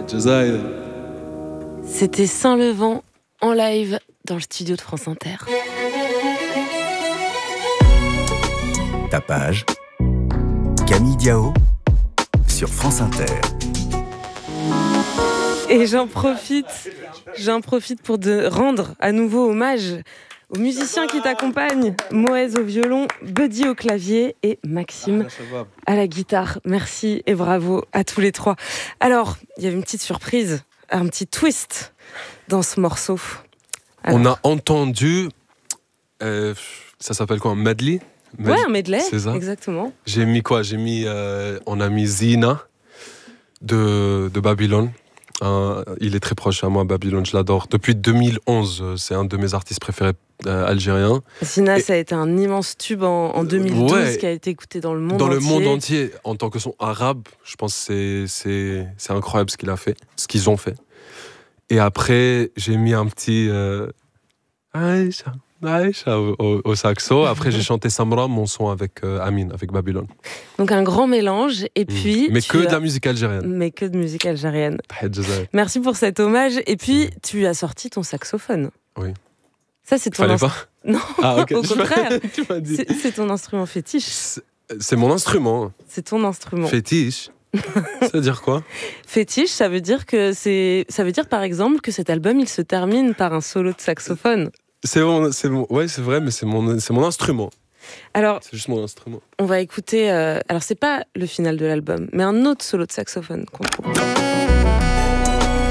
C'était Saint-Levant en live dans le studio de France Inter. Tapage, Camille Diao sur France Inter. Et j'en profite pour rendre à nouveau hommage aux musiciens qui t'accompagnent. Moez au violon, Buddy au clavier et Maxime à la guitare. Merci et bravo à tous les trois. Alors, il y avait une petite surprise, un petit twist dans ce morceau. Alors, on a entendu, ça s'appelle quoi, un medley? Ouais, un medley, c'est ça. Exactement. J'ai mis quoi? On a mis Zina de Babylone. Il est très proche à moi, Babylone, je l'adore. Depuis 2011, c'est un de mes artistes préférés algériens. Zina, ça a été un immense tube en 2012 qui a été écouté dans le monde entier. Dans le monde entier, en tant que son arabe, je pense que c'est incroyable ce qu'ils ont fait. Et après, j'ai mis un petit Aïcha au saxo. Après, j'ai chanté Samra, mon son avec Amin, avec Babylone. Donc un grand mélange. Et puis, Mais que de la musique algérienne. Merci pour cet hommage. Et puis, tu as sorti ton saxophone. Oui. Ça, c'est ton Fallait pas. Non, okay. au contraire. Tu m'as dit. C'est ton instrument fétiche. C'est mon instrument. C'est ton instrument. Fétiche. Ça veut dire quoi? Fétiche, ça veut dire par exemple que cet album il se termine par un solo de saxophone. Ouais, c'est vrai, mais c'est mon instrument. Alors, c'est juste mon instrument. On va écouter. Alors, c'est pas le final de l'album, mais un autre solo de saxophone qu'on trouve.